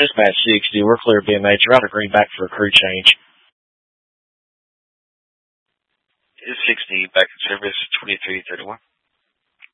Dispatch 60, we're clear BMH. You're out of Greenback for a crew change. It's 60, back in service, 2331.